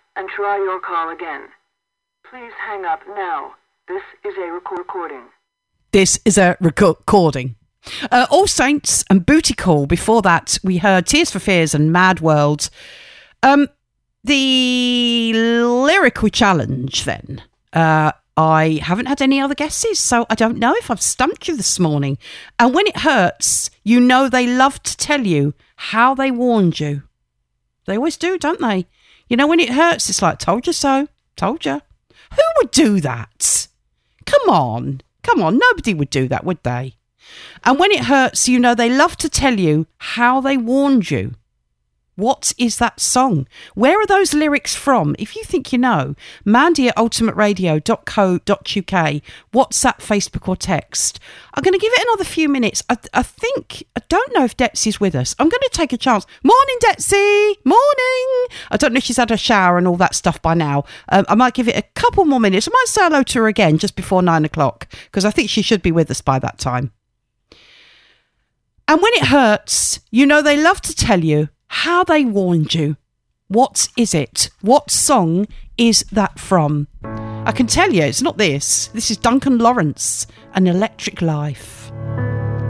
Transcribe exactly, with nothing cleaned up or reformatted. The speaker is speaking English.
and try your call again. Please hang up now. This is a record- recording. This is a recording. Uh, All Saints and Booty Call. Before that, we heard Tears for Fears and Mad World. Um, the lyrical challenge, then. Uh, I haven't had any other guesses, so I don't know if I've stumped you this morning. And when it hurts, you know they love to tell you how they warned you. They always do, don't they? You know, when it hurts, it's like, told you so, told you. Who would do that? Come on, come on, nobody would do that, would they? And when it hurts, you know, they love to tell you how they warned you. What is that song? Where are those lyrics from? If you think you know, Mandy at ultimate radio dot co dot uk, WhatsApp, Facebook or text. I'm going to give it another few minutes. I, I think, I don't know if Depsy's with us. I'm going to take a chance. Morning, Depsy. Morning. I don't know if she's had a shower and all that stuff by now. Um, I might give it a couple more minutes. I might say hello to her again just before nine o'clock because I think she should be with us by that time. And when it hurts, you know they love to tell you how they warned you. What is it? What song is that from? I can tell you, it's not this. This is Duncan Lawrence, An Electric Life.